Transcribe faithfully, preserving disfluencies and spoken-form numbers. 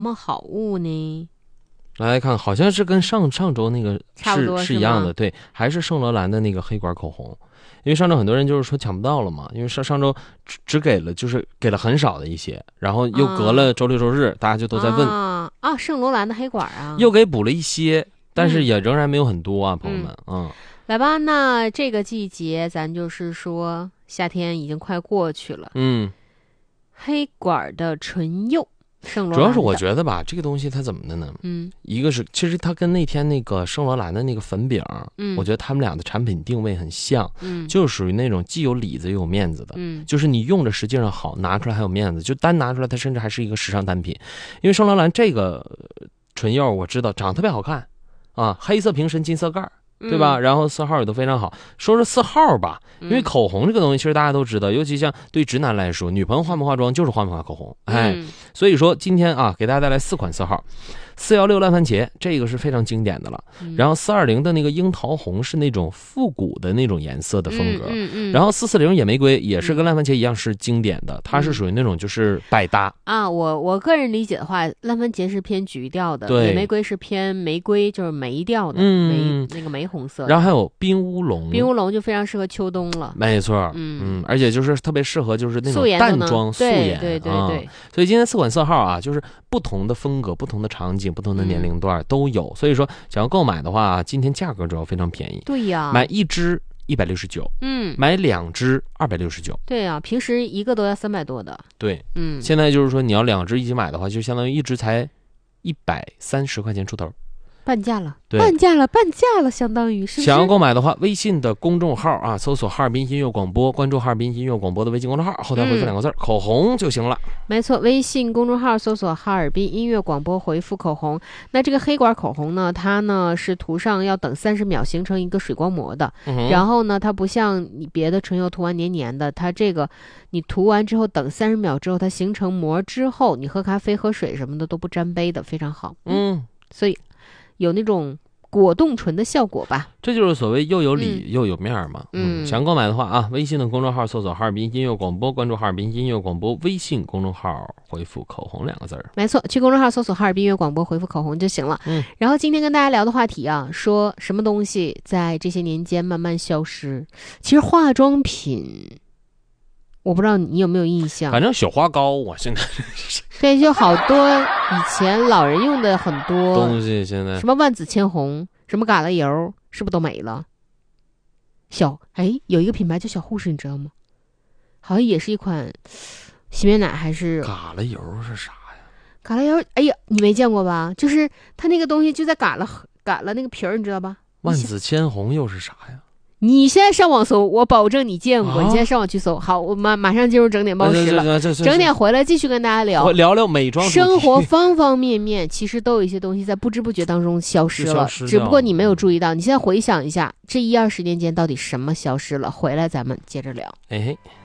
么好物呢？ 来看，好像是跟上上周那个差不多是是一样的，对，还是圣罗兰的那个黑管口红。因为上周很多人就是说抢不到了嘛，因为上上周只只给了就是给了很少的一些，然后又隔了周六周日，啊、大家就都在问啊啊，圣罗兰的黑管啊， 又给补了一些，但是也仍然没有很多啊，嗯、朋友们，嗯， 来吧，那这个季节咱就是说夏天已经快过去了， 嗯， 黑管的唇釉。 主要是我觉得吧，这个东西它怎么的呢？ 嗯， 一个是其实它跟那天那个圣罗兰的那个粉饼， 嗯， 我觉得他们俩的产品定位很像， 嗯， 就是属于那种既有里子又有面子的， 嗯， 就是你用着实际上好，拿出来还有面子，就单拿出来它甚至还是一个时尚单品。因为圣罗兰这个唇釉我知道长得特别好看啊，黑色瓶身金色盖，对吧？嗯、然后色号也都非常好。说是色号吧，因为口红这个东西其实大家都知道，尤其像对直男来说，女朋友化不化妆就是化不化口红，哎， 嗯、 所以说今天啊，给大家带来四款色号。四一六烂番茄这个是非常经典的了， 嗯、 然后四二零的那个樱桃红是那种复古的那种颜色的风格， 嗯嗯嗯、 然后四四零野玫瑰也是跟烂番茄一样是经典的，嗯、它是属于那种就是百搭啊。我我个人理解的话，烂番茄是偏橘调的， 对， 野玫瑰是偏玫瑰，就是梅调的， 嗯， 梅那个玫红色。 然后还有冰乌龙， 冰乌龙就非常适合秋冬了， 没错， 嗯嗯，而且就是特别适合就是那种淡妆素颜， 对对对对、 啊。所以今天四款色号啊，就是不同的风格、不同的场景、不同的年龄段。嗯都有，所以说想要购买的话，今天价格主要非常便宜。 对呀， 买一支一百六十九， 嗯， 买两支二百六十九。 对呀，平时一个都要三百多的。 对， 嗯， 现在就是说你要两支一起买的话，就相当于一支才一百三十块钱出头。 半价了，半价了，半价了，相当于是不是？ 想要购买的话，微信的公众号啊，搜索哈尔滨音乐广播，关注哈尔滨音乐广播的微信公众号，后台回复两个字、嗯、口红就行了。 没错，微信公众号搜索哈尔滨音乐广播，回复口红。那这个黑管口红呢，它呢是涂上要等三十秒形成一个水光膜的、 嗯、 然后呢它不像你别的唇釉涂完黏黏的，它这个你涂完之后等三十秒之后它形成膜之后，你喝咖啡喝水什么的都不沾杯的，非常好。 嗯， 所以有那种果冻唇的效果吧， 这就是所谓又有里、嗯、又有面嘛。 嗯， 想购买的话啊，微信的公众号搜索哈尔滨音乐广播，关注哈尔滨音乐广播，微信公众号回复口红两个字儿。 没错，去公众号搜索哈尔滨音乐广播，回复口红就行了。 嗯， 然后今天跟大家聊的话题啊，说什么东西在这些年间慢慢消失？其实化妆品，我不知道你有没有印象， 反正雪花膏，我现在对，就好多以前老人用的很多东西，现在什么万紫千红，什么嘎啦油，是不是都没了？小哎，有一个品牌叫小护士，你知道吗？好像也是一款洗面奶，还是嘎啦油是啥呀？ 嘎啦油，哎呀，你没见过吧？就是它那个东西就在嘎啦嘎啦那个皮儿，你知道吧？ 万紫千红又是啥呀？ 你现在上网搜，我保证你见过。啊、你现在上网去搜，好，我马马上进入整点报时了。整点回来继续跟大家聊， 聊聊美妆生活方方面面，其实都有一些东西在不知不觉当中消失了， 失只不过你没有注意到。你现在回想一下，这一二十年间到底什么消失了？回来咱们接着聊。 哎嘿。